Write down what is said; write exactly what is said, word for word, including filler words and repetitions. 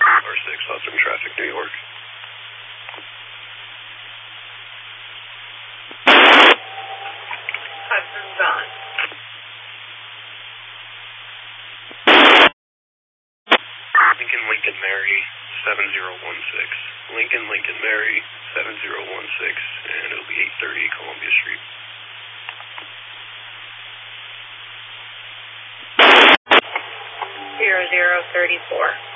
R six, lost some traffic, New York. Hudson's on. Lincoln, Lincoln, Mary, seven zero one six. Lincoln, Lincoln, Mary, seven zero one six, and it'll be eight thirty Columbia Street. Zero zero thirty four.